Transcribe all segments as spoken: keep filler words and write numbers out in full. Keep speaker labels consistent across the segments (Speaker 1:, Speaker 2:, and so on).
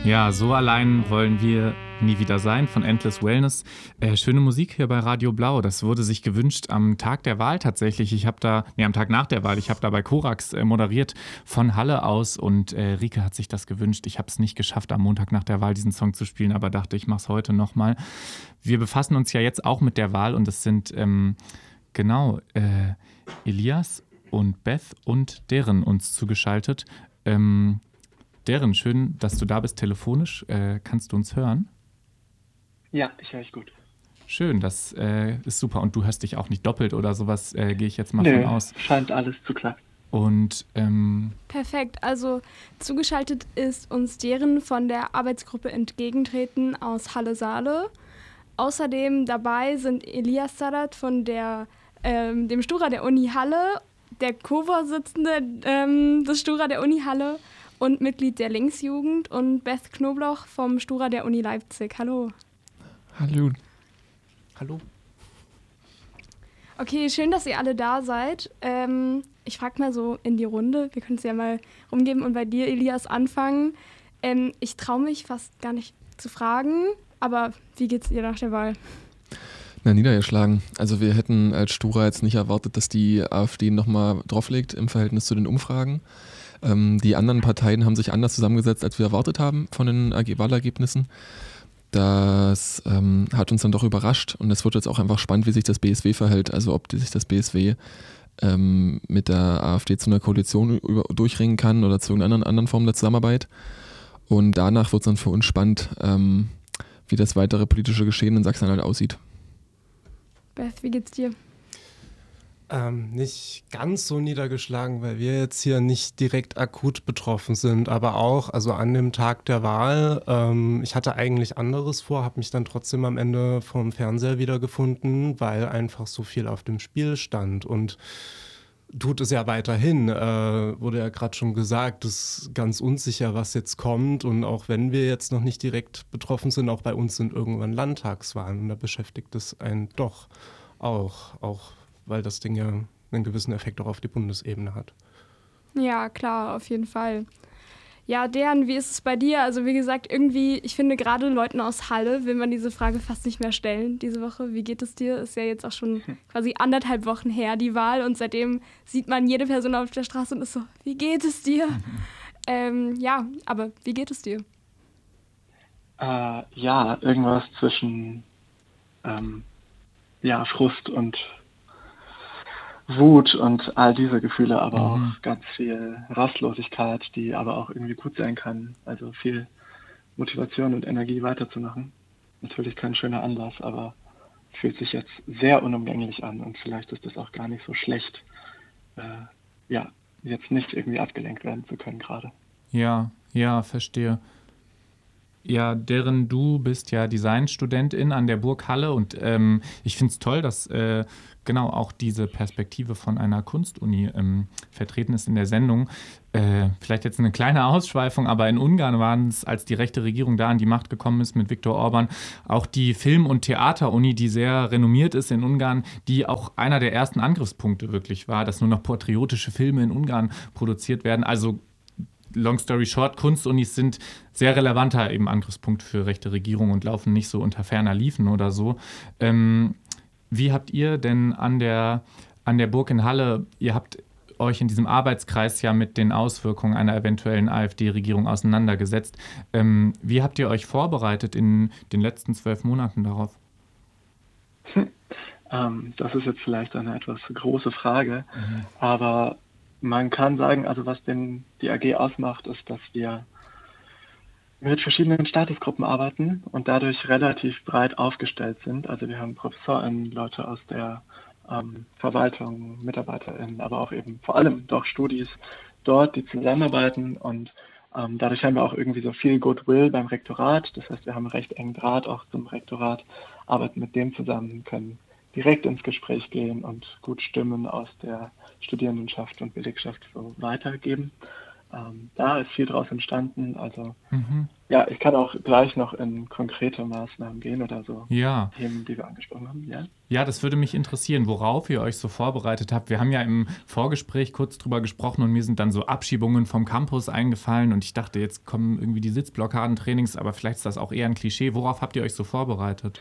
Speaker 1: Ja, so allein wollen wir nie wieder sein von Endless Wellness. Äh, schöne Musik hier bei Radio Blau. Das wurde sich gewünscht am Tag der Wahl tatsächlich. Ich habe da, nee, am Tag nach der Wahl, ich habe da bei Korax äh, moderiert von Halle aus und äh, Rike hat sich das gewünscht. Ich habe es nicht geschafft, am Montag nach der Wahl diesen Song zu spielen, aber dachte, ich mache es heute nochmal. Wir befassen uns ja jetzt auch mit der Wahl und es sind ähm, genau äh, Elias und Beth und Deren uns zugeschaltet. Ähm, Deren, schön, dass du da bist telefonisch. Äh, kannst du uns hören?
Speaker 2: Ja, ich höre dich gut.
Speaker 1: Schön, das äh, ist super. Und du hörst dich auch nicht doppelt oder sowas, äh, gehe ich jetzt mal von
Speaker 2: Nö,
Speaker 1: aus.
Speaker 2: scheint alles zu klappen.
Speaker 1: Und ähm,
Speaker 3: Perfekt, also zugeschaltet ist uns Deren von der Arbeitsgruppe Entgegentreten aus Halle-Saale. Außerdem dabei sind Elias Sadat von der, ähm, dem Stura der Uni Halle, der Co-Vorsitzende ähm, des Stura der Uni Halle und Mitglied der Linksjugend und Beth Knobloch vom Stura der Uni Leipzig. Hallo.
Speaker 4: Hallo.
Speaker 1: hallo?
Speaker 3: Okay, schön, dass ihr alle da seid. Ähm, ich frage mal so in die Runde, wir können es ja mal rumgeben und bei dir, Elias, anfangen. Ähm, ich traue mich fast gar nicht zu fragen, aber wie geht's dir nach der Wahl?
Speaker 4: Na, niedergeschlagen. Also wir hätten als Stura jetzt nicht erwartet, dass die AfD nochmal drauflegt im Verhältnis zu den Umfragen. Ähm, die anderen Parteien haben sich anders zusammengesetzt, als wir erwartet haben von den Wahlergebnissen. Das ähm, hat uns dann doch überrascht und es wird jetzt auch einfach spannend, wie sich das B S W verhält. Also ob sich das B S W ähm, mit der AfD zu einer Koalition über, durchringen kann oder zu irgendeiner anderen Form der Zusammenarbeit. Und danach wird es dann für uns spannend, ähm, wie das weitere politische Geschehen in Sachsen-Anhalt aussieht.
Speaker 3: Beth, wie geht's dir?
Speaker 5: Ähm, nicht ganz so niedergeschlagen, weil wir jetzt hier nicht direkt akut betroffen sind, aber auch, also an dem Tag der Wahl, ähm, ich hatte eigentlich anderes vor, habe mich dann trotzdem am Ende vom Fernseher wiedergefunden, weil einfach so viel auf dem Spiel stand und tut es ja weiterhin, äh, wurde ja gerade schon gesagt, es ist ganz unsicher, was jetzt kommt und auch wenn wir jetzt noch nicht direkt betroffen sind, auch bei uns sind irgendwann Landtagswahlen und da beschäftigt es einen doch auch, auch weil das Ding ja einen gewissen Effekt auch auf die Bundesebene hat.
Speaker 3: Ja, klar, auf jeden Fall. Ja, Dejan, wie ist es bei dir? Also wie gesagt, irgendwie, ich finde gerade Leuten aus Halle will man diese Frage fast nicht mehr stellen diese Woche. Wie geht es dir? Ist ja jetzt auch schon quasi anderthalb Wochen her, die Wahl. Und seitdem sieht man jede Person auf der Straße und ist so, wie geht es dir? Mhm. Ähm, ja, aber wie geht es dir?
Speaker 2: Äh, ja, irgendwas zwischen ähm, ja, Frust und Wut und all diese Gefühle, aber mhm. auch ganz viel Rastlosigkeit, die aber auch irgendwie gut sein kann. Also viel Motivation und Energie weiterzumachen. Natürlich kein schöner Anlass, aber fühlt sich jetzt sehr unumgänglich an und vielleicht ist es auch gar nicht so schlecht, äh, ja, jetzt nicht irgendwie abgelenkt werden zu können gerade.
Speaker 1: Ja, ja, verstehe. Ja, Deren, du bist ja Designstudentin an der Burg Halle und ähm, ich finde es toll, dass äh, genau auch diese Perspektive von einer Kunstuni ähm, vertreten ist in der Sendung. Äh, vielleicht jetzt eine kleine Ausschweifung, aber in Ungarn waren es, als die rechte Regierung da an die Macht gekommen ist mit Viktor Orban, auch die Film- und Theateruni, die sehr renommiert ist in Ungarn, die auch einer der ersten Angriffspunkte wirklich war, dass nur noch patriotische Filme in Ungarn produziert werden. Also long story short, Kunstunis sind sehr relevanter eben Angriffspunkt für rechte Regierung und laufen nicht so unter ferner Liefen oder so. Ähm, wie habt ihr denn an der, an der Burg in Halle, ihr habt euch in diesem Arbeitskreis ja mit den Auswirkungen einer eventuellen AfD-Regierung auseinandergesetzt. Ähm, wie habt ihr euch vorbereitet in den letzten zwölf Monaten darauf?
Speaker 2: Hm. Ähm, das ist jetzt vielleicht eine etwas große Frage, mhm. aber man kann sagen, also was den, die A G ausmacht, ist, dass wir mit verschiedenen Statusgruppen arbeiten und dadurch relativ breit aufgestellt sind. Also wir haben ProfessorInnen, Leute aus der ähm, Verwaltung, MitarbeiterInnen, aber auch eben vor allem doch Studis dort, die zusammenarbeiten und ähm, dadurch haben wir auch irgendwie so viel Goodwill beim Rektorat. Das heißt, wir haben einen recht engen Draht auch zum Rektorat, arbeiten mit dem zusammen, können direkt ins Gespräch gehen und gut Stimmen aus der Studierendenschaft und Belegschaft so weitergeben. ähm, da ist viel draus entstanden. Also
Speaker 1: Mhm.
Speaker 2: ja, ich kann auch gleich noch in konkrete Maßnahmen gehen oder so
Speaker 1: Ja.
Speaker 2: Themen, die wir angesprochen haben. Ja,
Speaker 1: Ja, das würde mich interessieren, worauf ihr euch so vorbereitet habt. Wir haben ja im Vorgespräch kurz drüber gesprochen und mir sind dann so Abschiebungen vom Campus eingefallen und ich dachte, jetzt kommen irgendwie die Sitzblockadentrainings, aber vielleicht ist das auch eher ein Klischee. Worauf habt ihr euch so vorbereitet?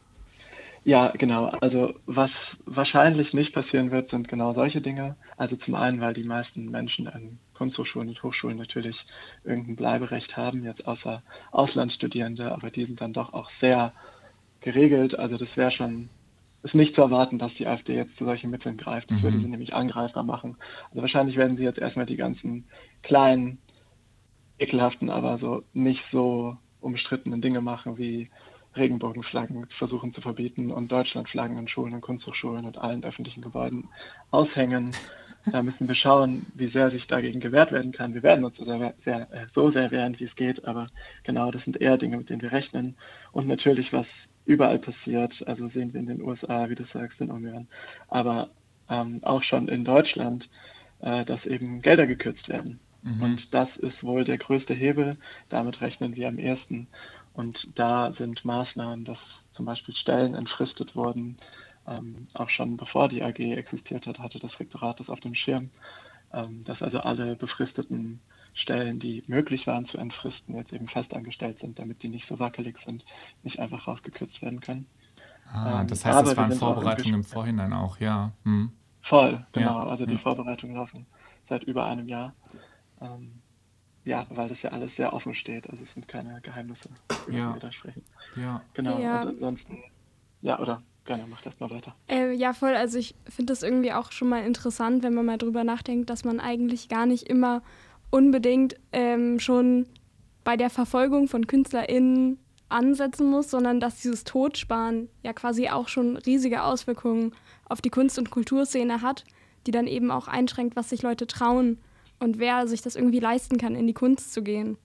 Speaker 2: ja, genau. Also was wahrscheinlich nicht passieren wird, sind genau solche Dinge. Also zum einen, weil die meisten Menschen an Kunsthochschulen und Hochschulen natürlich irgendein Bleiberecht haben, jetzt außer Auslandsstudierende, aber die sind dann doch auch sehr geregelt. Also das wäre schon, ist nicht zu erwarten, dass die AfD jetzt zu solchen Mitteln greift. Das würde sie
Speaker 1: Mhm.
Speaker 2: nämlich angreifbar machen. Also wahrscheinlich werden sie jetzt erstmal die ganzen kleinen, ekelhaften, aber so nicht so umstrittenen Dinge machen, wie Regenbogenflaggen versuchen zu verbieten und Deutschlandflaggen an Schulen und Kunsthochschulen und allen öffentlichen Gebäuden aushängen. Da müssen wir schauen, wie sehr sich dagegen gewehrt werden kann. Wir werden uns so sehr, sehr, äh, so sehr wehren, wie es geht, aber genau, das sind eher Dinge, mit denen wir rechnen. Und natürlich, was überall passiert, also sehen wir in den U S A, wie du sagst, in Ungarn, aber ähm, auch schon in Deutschland, äh, dass eben Gelder gekürzt werden.
Speaker 1: Mhm.
Speaker 2: Und das ist wohl der größte Hebel, damit rechnen wir am ehesten. Und da sind Maßnahmen, dass zum Beispiel Stellen entfristet wurden, ähm, auch schon bevor die A G existiert hat, hatte das Rektorat das auf dem Schirm, ähm, dass also alle befristeten Stellen, die möglich waren zu entfristen, jetzt eben festangestellt sind, damit die nicht so wackelig sind, nicht einfach rausgekürzt werden können.
Speaker 1: Ah,
Speaker 2: Ähm,
Speaker 1: das heißt,
Speaker 2: aber
Speaker 1: das
Speaker 2: wir
Speaker 1: waren
Speaker 2: sind auch im
Speaker 1: Vorbereitungen im
Speaker 2: Gespräch.
Speaker 1: Vorhinein auch, ja. Hm.
Speaker 2: Voll,
Speaker 1: Ja,
Speaker 2: genau. Also die
Speaker 1: ja,
Speaker 2: Vorbereitungen laufen seit über einem Jahr. Ähm, ja, weil das ja alles sehr offen steht. Also es sind keine Geheimnisse, über die
Speaker 1: ja,
Speaker 2: wir da sprechen.
Speaker 1: ja.
Speaker 2: Genau. Und
Speaker 3: Ja,
Speaker 2: ansonsten, ja, oder gerne, mach das mal weiter.
Speaker 3: äh, ja, voll. Also ich finde das irgendwie auch schon mal interessant, wenn man mal drüber nachdenkt, dass man eigentlich gar nicht immer unbedingt ähm, schon bei der Verfolgung von KünstlerInnen ansetzen muss, sondern dass dieses Totsparen ja quasi auch schon riesige Auswirkungen auf die Kunst- und Kulturszene hat, die dann eben auch einschränkt, was sich Leute trauen und wer sich das irgendwie leisten kann, in die Kunst zu gehen.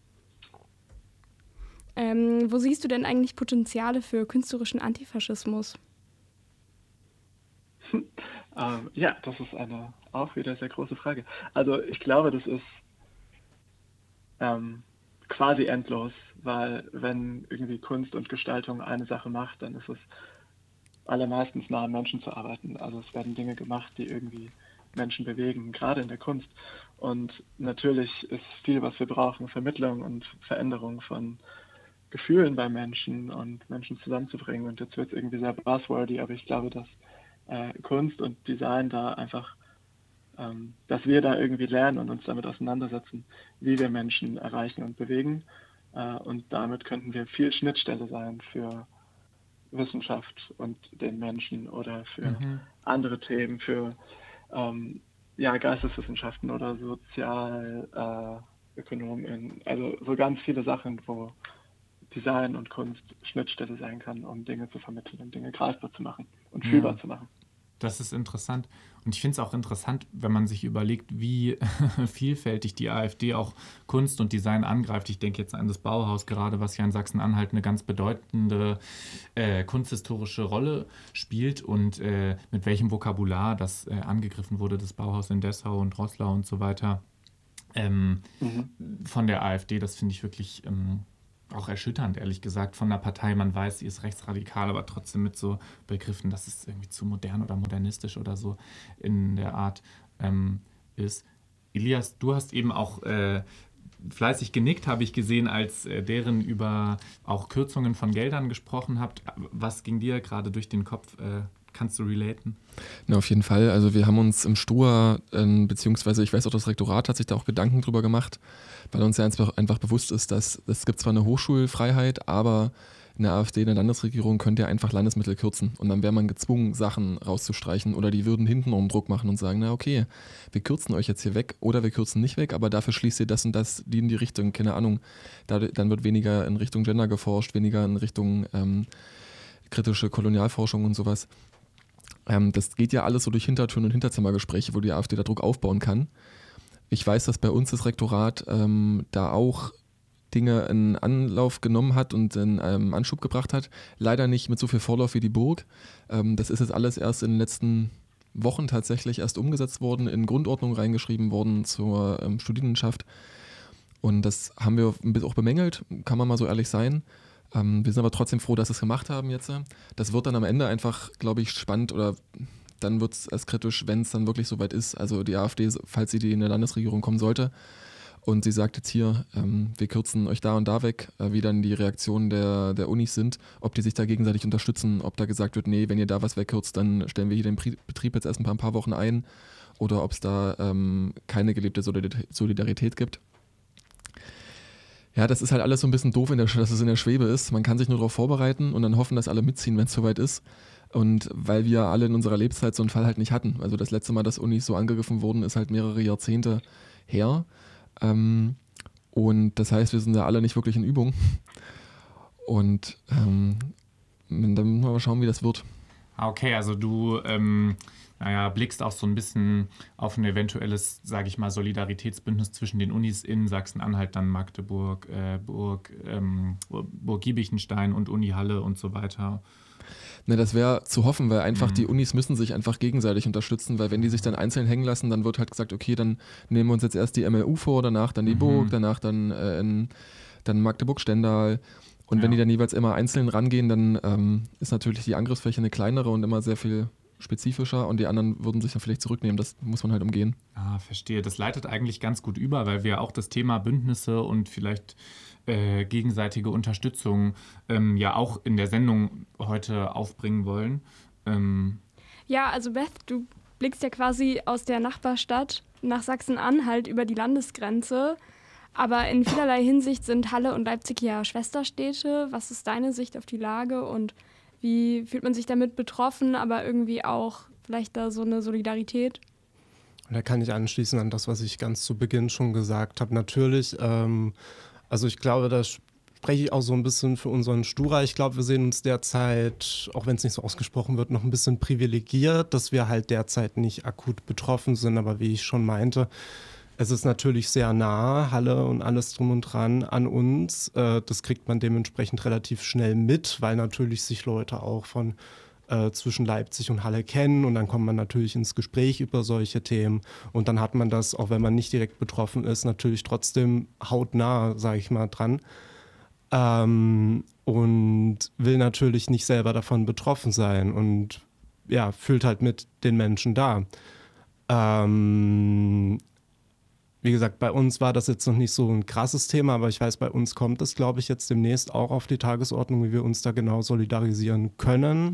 Speaker 3: Ähm, wo siehst du denn eigentlich Potenziale für künstlerischen Antifaschismus?
Speaker 2: Ähm, ja, das ist eine auch wieder sehr große Frage. Also ich glaube, das ist ähm, quasi endlos, weil wenn irgendwie Kunst und Gestaltung eine Sache macht, dann ist es allermeistens nah am Menschen zu arbeiten. Also es werden Dinge gemacht, die irgendwie Menschen bewegen, gerade in der Kunst. Und natürlich ist viel, was wir brauchen, Vermittlung und Veränderung von Gefühlen bei Menschen und Menschen zusammenzubringen. Und jetzt wird es irgendwie sehr buzzwordy, aber ich glaube, dass äh, Kunst und Design da einfach, ähm, dass wir da irgendwie lernen und uns damit auseinandersetzen, wie wir Menschen erreichen und bewegen. Äh, und damit könnten wir viel Schnittstelle sein für Wissenschaft und den Menschen oder für
Speaker 1: Mhm.
Speaker 2: andere Themen, für ähm, ja, Geisteswissenschaften oder Sozialökonomien, äh, also so ganz viele Sachen, wo Design und Kunst Schnittstelle sein kann, um Dinge zu vermitteln und Dinge greifbar zu machen und
Speaker 1: Ja,
Speaker 2: fühlbar zu machen.
Speaker 1: das ist interessant. Und ich finde es auch interessant, wenn man sich überlegt, wie vielfältig die AfD auch Kunst und Design angreift. Ich denke jetzt an das Bauhaus gerade, was ja in Sachsen-Anhalt eine ganz bedeutende äh, kunsthistorische Rolle spielt und äh, mit welchem Vokabular das äh, angegriffen wurde, das Bauhaus in Dessau und Roßlau und so weiter. Ähm,
Speaker 2: Mhm.
Speaker 1: von der AfD, das finde ich wirklich ähm, auch erschütternd, ehrlich gesagt, von einer Partei. Man weiß, sie ist rechtsradikal, aber trotzdem mit so Begriffen, dass es irgendwie zu modern oder modernistisch oder so in der Art ähm, ist. Elias, du hast eben auch äh, fleißig genickt, habe ich gesehen, als äh, deren über auch Kürzungen von Geldern gesprochen habt. Was ging dir gerade durch den Kopf? Äh, kannst du relaten?
Speaker 4: Na, auf jeden Fall. Also wir haben uns im Stura, äh, beziehungsweise ich weiß auch, das Rektorat hat sich da auch Gedanken drüber gemacht, weil uns ja einfach, einfach bewusst ist, dass es gibt zwar eine Hochschulfreiheit, aber in der AfD, in der Landesregierung, könnt ihr einfach Landesmittel kürzen. Und dann wäre man gezwungen, Sachen rauszustreichen. Oder die würden hintenrum Druck machen und sagen, na okay, wir kürzen euch jetzt hier weg oder wir kürzen nicht weg, aber dafür schließt ihr das und das, die in die Richtung, keine Ahnung. Da, dann wird weniger in Richtung Gender geforscht, weniger in Richtung ähm, kritische Kolonialforschung und sowas. Ähm, das geht ja alles so durch Hintertüren und Hinterzimmergespräche, wo die AfD da Druck aufbauen kann. Ich weiß, dass bei uns das Rektorat ähm, da auch Dinge in Anlauf genommen hat und in ähm, Anschub gebracht hat. Leider nicht mit so viel Vorlauf wie die Burg. Ähm, das ist jetzt alles erst in den letzten Wochen tatsächlich erst umgesetzt worden, in Grundordnung reingeschrieben worden zur ähm, Studierendenschaft. Und das haben wir auch bemängelt, kann man mal so ehrlich sein. Ähm, wir sind aber trotzdem froh, dass wir es gemacht haben jetzt. Das wird dann am Ende einfach, glaube ich, spannend oder dann wird es erst kritisch, wenn es dann wirklich soweit ist. Also die AfD, falls sie in der Landesregierung kommen sollte und sie sagt jetzt hier, ähm, wir kürzen euch da und da weg, äh, wie dann die Reaktionen der, der Unis sind, ob die sich da gegenseitig unterstützen, ob da gesagt wird, nee, wenn ihr da was wegkürzt, dann stellen wir hier den Pri- Betrieb jetzt erst ein paar, ein paar Wochen ein oder ob es da ähm, keine gelebte Solidarität gibt. Ja, das ist halt alles so ein bisschen doof, in der, dass es in der Schwebe ist. Man kann sich nur darauf vorbereiten und dann hoffen, dass alle mitziehen, wenn es soweit ist. Und weil wir alle in unserer Lebzeit so einen Fall halt nicht hatten. Also das letzte Mal, dass Unis so angegriffen wurden, ist halt mehrere Jahrzehnte her. Ähm, und das heißt, wir sind da alle nicht wirklich in Übung. Und ähm, dann müssen wir mal schauen, wie das wird.
Speaker 1: Okay, also du ähm, naja, blickst auch so ein bisschen auf ein eventuelles, sage ich mal, Solidaritätsbündnis zwischen den Unis in Sachsen-Anhalt, dann Magdeburg, äh, Burg, ähm, Burg Giebichenstein und Uni Halle und so weiter.
Speaker 4: Ne, das wäre zu hoffen, weil einfach
Speaker 1: Mhm.
Speaker 4: die Unis müssen sich einfach gegenseitig unterstützen, weil wenn die sich dann einzeln hängen lassen, dann wird halt gesagt, okay, dann nehmen wir uns jetzt erst die M L U vor, danach dann die
Speaker 1: Mhm.
Speaker 4: Burg, danach dann, äh, in, dann Magdeburg-Stendal. Und
Speaker 1: Ja.
Speaker 4: wenn die dann jeweils immer einzeln rangehen, dann ähm, ist natürlich die Angriffsfläche eine kleinere und immer sehr viel spezifischer und die anderen würden sich dann vielleicht zurücknehmen. Das muss man halt umgehen.
Speaker 1: Ah, verstehe. Das leitet eigentlich ganz gut über, weil wir auch das Thema Bündnisse und vielleicht äh, gegenseitige Unterstützung ähm, ja auch in der Sendung heute aufbringen wollen. Ähm,
Speaker 3: Ja, also Beth, du blickst ja quasi aus der Nachbarstadt nach Sachsen-Anhalt über die Landesgrenze. Aber in vielerlei Hinsicht sind Halle und Leipzig ja Schwesterstädte. Was ist deine Sicht auf die Lage und wie fühlt man sich damit betroffen, aber irgendwie auch vielleicht da so eine Solidarität?
Speaker 5: Und da kann ich anschließen an das, was ich ganz zu Beginn schon gesagt habe. Natürlich, ähm, also ich glaube, da spreche ich auch so ein bisschen für unseren Stura. Ich glaube, wir sehen uns derzeit, auch wenn es nicht so ausgesprochen wird, noch ein bisschen privilegiert, dass wir halt derzeit nicht akut betroffen sind. Aber wie ich schon meinte, es ist natürlich sehr nah, Halle und alles drum und dran an uns. Äh, das kriegt man dementsprechend relativ schnell mit, weil natürlich sich Leute auch von äh, zwischen Leipzig und Halle kennen und dann kommt man natürlich ins Gespräch über solche Themen und dann hat man das, auch wenn man nicht direkt betroffen ist, natürlich trotzdem hautnah, sage ich mal, dran. Ähm, und will natürlich nicht selber davon betroffen sein und ja, fühlt halt mit den Menschen da. Ähm, Wie gesagt, bei uns war das jetzt noch nicht so ein krasses Thema, aber ich weiß, bei uns kommt es, glaube ich, jetzt demnächst auch auf die Tagesordnung, wie wir uns da genau solidarisieren können.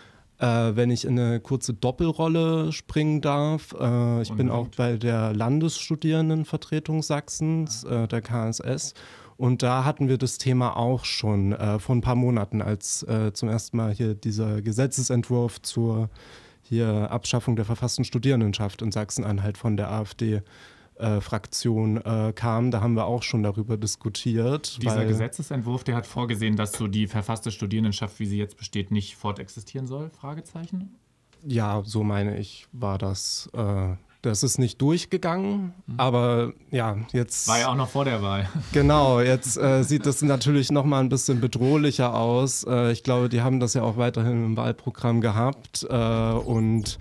Speaker 5: Äh, wenn ich in eine kurze Doppelrolle springen darf, äh, ich bin auch bei der Landesstudierendenvertretung Sachsens, äh, der K S S, und da hatten wir das Thema auch schon äh, vor ein paar Monaten, als äh, zum ersten Mal hier dieser Gesetzesentwurf zur hier Abschaffung der verfassten Studierendenschaft in Sachsen-Anhalt von der AfD Äh, Fraktion äh, kam, da haben wir auch schon darüber diskutiert.
Speaker 1: Dieser
Speaker 5: weil,
Speaker 1: Gesetzesentwurf, der hat vorgesehen, dass so die verfasste Studierendenschaft, wie sie jetzt besteht, nicht fortexistieren soll? Fragezeichen?
Speaker 5: Ja, so meine ich, war das. Äh, das ist nicht durchgegangen, mhm. aber ja, jetzt...
Speaker 1: War ja auch noch vor der Wahl.
Speaker 5: Genau, jetzt äh, sieht das natürlich noch mal ein bisschen bedrohlicher aus. Äh, ich glaube, die haben das ja auch weiterhin im Wahlprogramm gehabt äh, und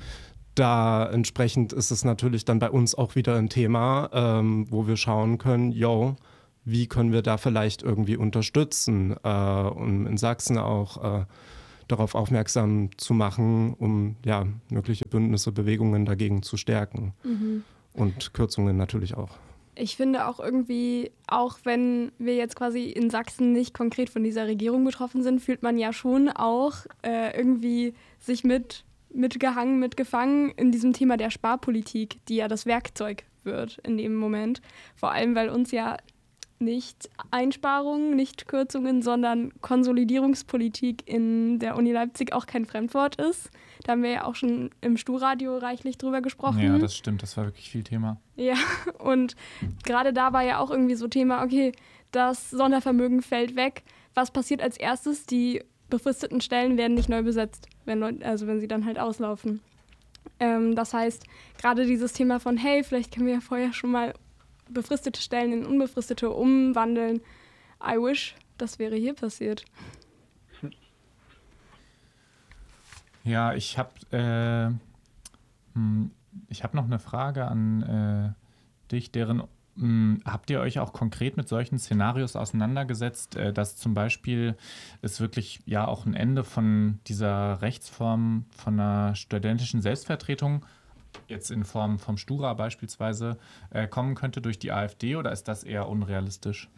Speaker 5: da entsprechend ist es natürlich dann bei uns auch wieder ein Thema, ähm, wo wir schauen können, yo, wie können wir da vielleicht irgendwie unterstützen, äh, um in Sachsen auch äh, darauf aufmerksam zu machen, um ja, mögliche Bündnisse, Bewegungen dagegen zu stärken.
Speaker 3: Mhm.
Speaker 5: Und Kürzungen natürlich auch.
Speaker 3: Ich finde auch irgendwie, auch wenn wir jetzt quasi in Sachsen nicht konkret von dieser Regierung betroffen sind, fühlt man ja schon auch äh, irgendwie sich mit mitgehangen, mitgefangen in diesem Thema der Sparpolitik, die ja das Werkzeug wird in dem Moment. Vor allem, weil uns ja nicht Einsparungen, nicht Kürzungen, sondern Konsolidierungspolitik in der Uni Leipzig auch kein Fremdwort ist. Da haben wir ja auch schon im Stu-Radio reichlich drüber gesprochen.
Speaker 1: Ja, das stimmt, das war wirklich viel Thema.
Speaker 3: Ja, und gerade da war ja auch irgendwie so Thema, okay, das Sondervermögen fällt weg. Was passiert als erstes? Die befristeten Stellen werden nicht neu besetzt, wenn, also wenn sie dann halt auslaufen. Ähm, das heißt, gerade dieses Thema von, hey, vielleicht können wir ja vorher schon mal befristete Stellen in unbefristete umwandeln. I wish, das wäre hier passiert.
Speaker 1: Ja, ich habe äh, Ich habe noch eine Frage an äh, dich, deren mh, habt ihr euch auch konkret mit solchen Szenarios auseinandergesetzt, äh, dass zum Beispiel es wirklich ja auch ein Ende von dieser Rechtsform von einer studentischen Selbstvertretung jetzt in Form vom Stura beispielsweise äh, kommen könnte durch die AfD, oder ist das eher unrealistisch?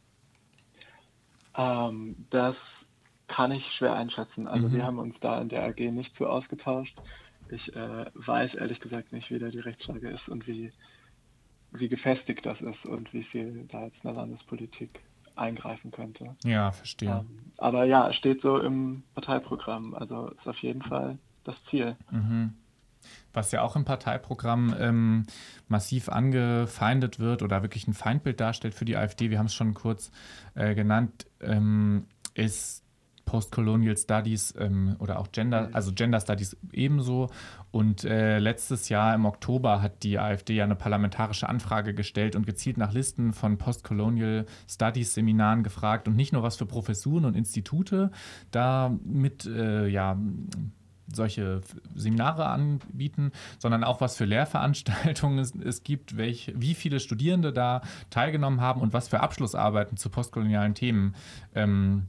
Speaker 2: Ähm, das kann ich schwer einschätzen. Also
Speaker 1: Mhm.
Speaker 2: wir haben uns da in der A G nicht so ausgetauscht. Ich äh, weiß ehrlich gesagt nicht, wie da die Rechtslage ist und wie, wie gefestigt das ist und wie viel da jetzt eine Landespolitik eingreifen könnte.
Speaker 1: Ja, verstehe.
Speaker 2: Ähm, aber ja, es steht so im Parteiprogramm. Also ist auf jeden Fall das Ziel.
Speaker 1: Mhm. Was ja auch im Parteiprogramm ähm, massiv angefeindet wird oder wirklich ein Feindbild darstellt für die AfD, wir haben es schon kurz äh, genannt, ähm, ist Postcolonial Studies ähm, oder auch Gender, also Gender Studies ebenso. Und äh, letztes Jahr im Oktober hat die AfD ja eine parlamentarische Anfrage gestellt und gezielt nach Listen von Postcolonial Studies Seminaren gefragt und nicht nur was für Professuren und Institute da mit, äh, ja, solche Seminare anbieten, sondern auch was für Lehrveranstaltungen es, es gibt, welch, wie viele Studierende da teilgenommen haben und was für Abschlussarbeiten zu postkolonialen Themen ähm,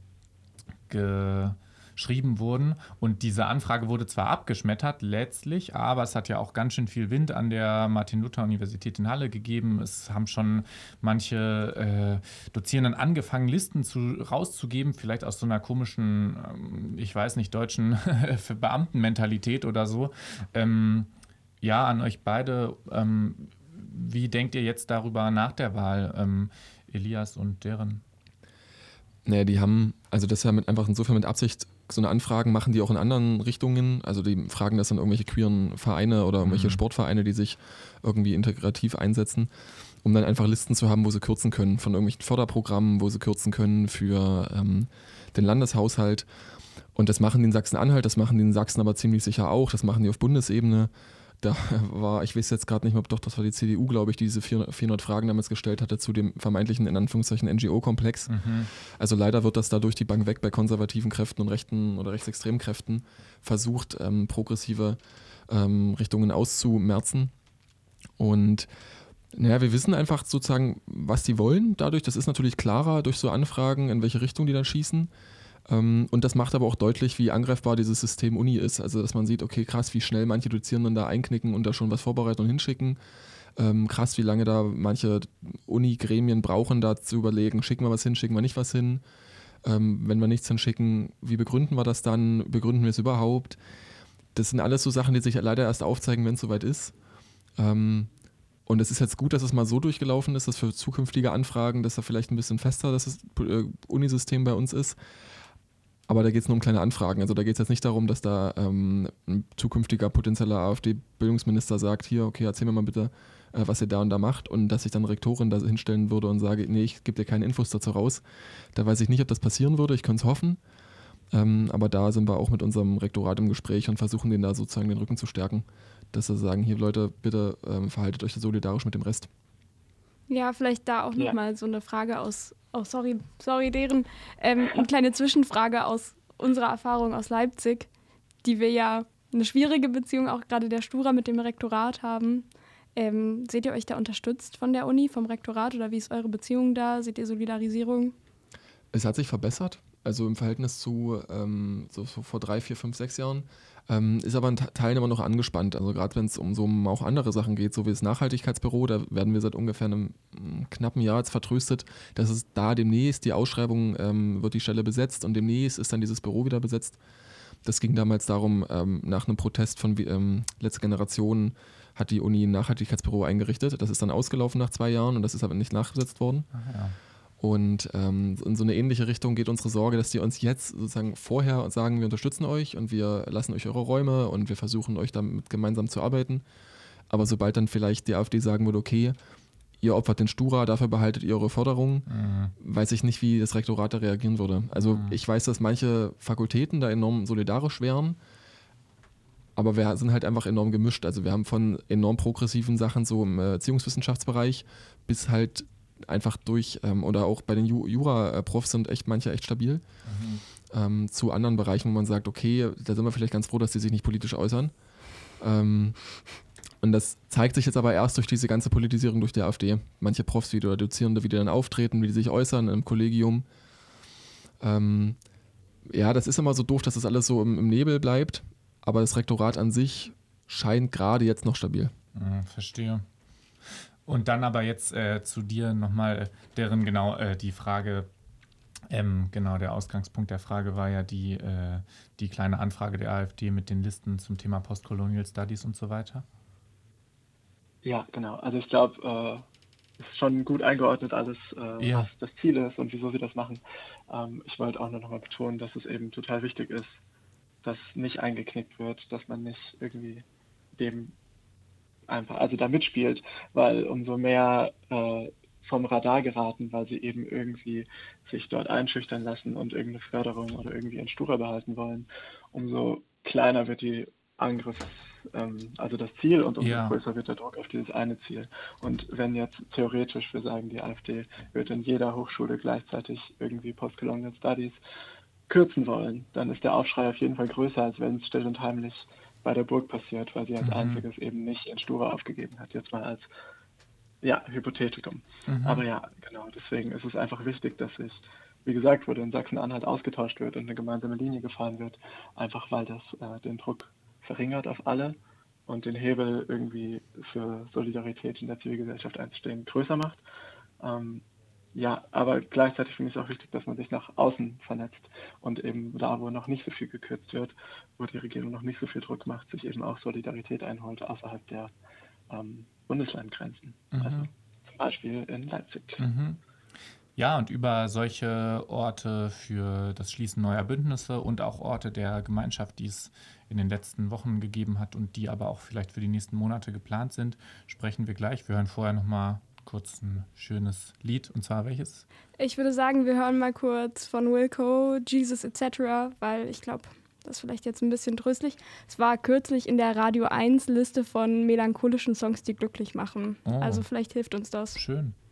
Speaker 1: geschrieben wurden. Und diese Anfrage wurde zwar abgeschmettert letztlich, aber es hat ja auch ganz schön viel Wind an der Martin-Luther-Universität in Halle gegeben. Es haben schon manche äh, Dozierenden angefangen, Listen zu, rauszugeben, vielleicht aus so einer komischen, ähm, ich weiß nicht, deutschen Beamtenmentalität oder so. Ähm, ja, an euch beide. Ähm, wie denkt ihr jetzt darüber nach der Wahl, ähm, Elias und deren?
Speaker 4: Naja, die haben, also das ist ja mit, einfach insofern mit Absicht, so eine Anfragen machen die auch in anderen Richtungen. Also die fragen das dann irgendwelche queeren Vereine oder irgendwelche
Speaker 1: Mhm.
Speaker 4: Sportvereine, die sich irgendwie integrativ einsetzen, um dann einfach Listen zu haben, wo sie kürzen können, von irgendwelchen Förderprogrammen, wo sie kürzen können für ähm, den Landeshaushalt. Und das machen die in Sachsen-Anhalt, das machen die in Sachsen aber ziemlich sicher auch, das machen die auf Bundesebene. Da war, ich weiß jetzt gerade nicht mehr, ob doch, das war die C D U, glaube ich, die diese vierhundert Fragen damals gestellt hatte zu dem vermeintlichen, in Anführungszeichen, N G O-Komplex.
Speaker 1: Mhm.
Speaker 4: Also leider wird das da durch die Bank weg bei konservativen Kräften und rechten oder rechtsextremen Kräften versucht, ähm, progressive ähm, Richtungen auszumerzen. Und naja, wir wissen einfach sozusagen, was die wollen dadurch. Das ist natürlich klarer durch so Anfragen, in welche Richtung die dann schießen. Ähm, und das macht aber auch deutlich, wie angreifbar dieses System Uni ist. Also, dass man sieht, okay, krass, wie schnell manche Dozierenden da einknicken und da schon was vorbereiten und hinschicken. Ähm, krass, wie lange da manche Uni-Gremien brauchen, da zu überlegen, schicken wir was hin, schicken wir nicht was hin. Ähm, wenn wir nichts hinschicken, wie begründen wir das dann? Begründen wir es überhaupt? Das sind alles so Sachen, die sich leider erst aufzeigen, wenn es soweit ist. Ähm, und es ist jetzt gut, dass es mal so durchgelaufen ist, dass für zukünftige Anfragen, dass da vielleicht ein bisschen fester das äh, Unisystem bei uns ist. Aber da geht es nur um kleine Anfragen. Also da geht es jetzt nicht darum, dass da ähm, ein zukünftiger potenzieller AfD-Bildungsminister sagt, hier, okay, erzähl mir mal bitte, äh, was ihr da und da macht, und dass ich dann eine Rektorin da hinstellen würde und sage, nee, ich gebe dir keine Infos dazu raus. Da weiß ich nicht, ob das passieren würde, ich könnte es hoffen. Ähm, aber da sind wir auch mit unserem Rektorat im Gespräch und versuchen denen da sozusagen den Rücken zu stärken, dass sie sagen, hier Leute, bitte ähm, verhaltet euch solidarisch mit dem Rest.
Speaker 3: Ja, vielleicht da auch
Speaker 2: Ja.
Speaker 3: nochmal so eine Frage aus, oh sorry, sorry, deren, ähm, eine kleine Zwischenfrage aus unserer Erfahrung aus Leipzig, die wir ja eine schwierige Beziehung auch gerade der Stura mit dem Rektorat haben. Ähm, seht ihr euch da unterstützt von der Uni, vom Rektorat, oder wie ist eure Beziehung da? Seht ihr Solidarisierung?
Speaker 4: Es hat sich verbessert, also im Verhältnis zu ähm, so, so vor drei, vier, fünf, sechs Jahren, ähm, ist aber ein Teil immer noch angespannt. Also gerade wenn es um so um auch andere Sachen geht, so wie das Nachhaltigkeitsbüro, da werden wir seit ungefähr einem m, knappen Jahr jetzt vertröstet, dass es da demnächst, die Ausschreibung ähm, wird die Stelle besetzt und demnächst ist dann dieses Büro wieder besetzt. Das ging damals darum, ähm, nach einem Protest von ähm, letzter Generation hat die Uni ein Nachhaltigkeitsbüro eingerichtet. Das ist dann ausgelaufen nach zwei Jahren und das ist aber nicht nachbesetzt worden.
Speaker 1: Ach ja.
Speaker 4: Und ähm, in so eine ähnliche Richtung geht unsere Sorge, dass die uns jetzt sozusagen vorher sagen, wir unterstützen euch und wir lassen euch eure Räume und wir versuchen euch damit gemeinsam zu arbeiten. Aber sobald dann vielleicht die AfD sagen würde, okay, ihr opfert den Stura, dafür behaltet ihr eure Förderung,
Speaker 1: Mhm.
Speaker 4: weiß ich nicht, wie das Rektorat da reagieren würde. Also
Speaker 1: Mhm.
Speaker 4: ich weiß, dass manche Fakultäten da enorm solidarisch wären, aber wir sind halt einfach enorm gemischt. Also wir haben von enorm progressiven Sachen so im Erziehungswissenschaftsbereich bis halt einfach durch, ähm, oder auch bei den Ju- Jura-Profs sind echt manche echt stabil,
Speaker 1: Mhm.
Speaker 4: ähm, zu anderen Bereichen, wo man sagt, okay, da sind wir vielleicht ganz froh, dass die sich nicht politisch äußern. Ähm, Und das zeigt sich jetzt aber erst durch diese ganze Politisierung durch die AfD. Manche Profs wie oder Dozierende, wie die dann auftreten, wie die sich äußern im Kollegium. Ähm, ja, das ist immer so doof, dass das alles so im, im Nebel bleibt. Aber das Rektorat an sich scheint gerade jetzt noch stabil.
Speaker 1: Ja, verstehe. Und dann aber jetzt äh, zu dir nochmal, deren genau äh, die Frage, ähm, genau der Ausgangspunkt der Frage war ja die, äh, die kleine Anfrage der AfD mit den Listen zum Thema Postcolonial Studies und so weiter.
Speaker 2: Ja, genau. Also ich glaube, äh, ist schon gut eingeordnet alles, äh,
Speaker 1: Ja.
Speaker 2: was das Ziel ist und wieso sie das machen. Ähm, ich wollte auch nur noch mal betonen, dass es eben total wichtig ist, dass nicht eingeknickt wird, dass man nicht irgendwie dem einfach, also da mitspielt, weil umso mehr äh, vom Radar geraten, weil sie eben irgendwie sich dort einschüchtern lassen und irgendeine Förderung oder irgendwie in Stura behalten wollen, umso kleiner wird die Angriff, ähm, also das Ziel und umso
Speaker 1: Ja.
Speaker 2: größer wird der Druck auf dieses eine Ziel. Und wenn jetzt theoretisch, wir sagen, die AfD wird in jeder Hochschule gleichzeitig irgendwie Postcolonial Studies kürzen wollen, dann ist der Aufschrei auf jeden Fall größer, als wenn es still und heimlich bei der Burg passiert, weil sie als
Speaker 1: Mhm.
Speaker 2: einziges eben nicht in Stura aufgegeben hat. Jetzt mal als ja, Hypothetikum.
Speaker 1: Mhm.
Speaker 2: Aber ja, genau, deswegen ist es einfach wichtig, dass sich, wie gesagt wurde, in Sachsen-Anhalt ausgetauscht wird und eine gemeinsame Linie gefahren wird, einfach weil das äh, den Druck verringert auf alle und den Hebel irgendwie für Solidarität in der Zivilgesellschaft einzustehen größer macht. Ähm, ja, aber gleichzeitig finde ich es auch wichtig, dass man sich nach außen vernetzt und eben da, wo noch nicht so viel gekürzt wird, wo die Regierung noch nicht so viel Druck macht, sich eben auch Solidarität einholt außerhalb der ähm, Bundeslandgrenzen.
Speaker 1: Mhm.
Speaker 2: Also zum Beispiel in Leipzig.
Speaker 1: Mhm. Ja, und über solche Orte für das Schließen neuer Bündnisse und auch Orte der Gemeinschaft, die es in den letzten Wochen gegeben hat und die aber auch vielleicht für die nächsten Monate geplant sind, sprechen wir gleich. Wir hören vorher nochmal kurz ein schönes Lied. Und zwar welches?
Speaker 3: Ich würde sagen, wir hören mal kurz von Wilco, Jesus et cetera, weil ich glaube, das ist vielleicht jetzt ein bisschen tröstlich. Es war kürzlich in der Radio eins Liste von melancholischen Songs, die glücklich machen.
Speaker 1: Oh.
Speaker 3: Also vielleicht hilft uns das.
Speaker 1: Schön.